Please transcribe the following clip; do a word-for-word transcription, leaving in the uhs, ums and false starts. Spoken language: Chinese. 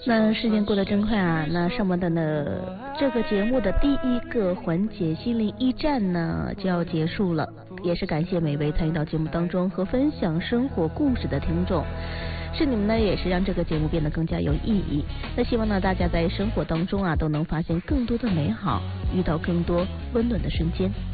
那时间过得真快啊，那上面的呢，这个节目的第一个环节心灵驿站呢就要结束了，也是感谢每位参与到节目当中和分享生活故事的听众，是你们呢也是让这个节目变得更加有意义。那希望呢大家在生活当中啊都能发现更多的美好，遇到更多温暖的瞬间。